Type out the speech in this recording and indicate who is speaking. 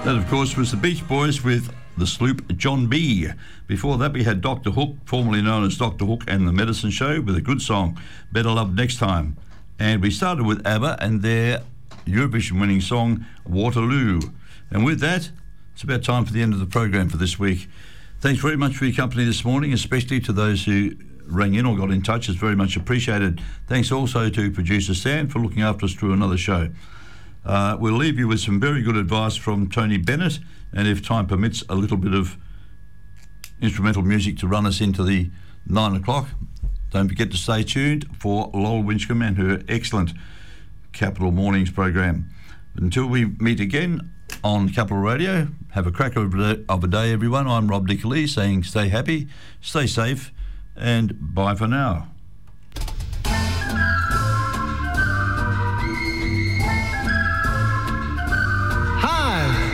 Speaker 1: That, of course, was the Beach Boys with the sloop John B. Before that, we had Dr. Hook, formerly known as Dr. Hook and the Medicine Show, with a good song, Better Love Next Time. And we started with ABBA and their Eurovision-winning song, Waterloo. And with that, it's about time for the end of the program for this week. Thanks very much for your company this morning, especially to those who rang in or got in touch. It's very much appreciated. Thanks also to producer Stan for looking after us through another show. We'll leave you with some very good advice from Tony Bennett, and if time permits, a little bit of instrumental music to run us into the 9 o'clock. Don't forget to stay tuned for Lol Winchcombe and her excellent Capital Mornings program. But until we meet again on Capital Radio, have a cracker of a day, everyone. I'm Rob Dickley saying stay happy, stay safe, and bye for now.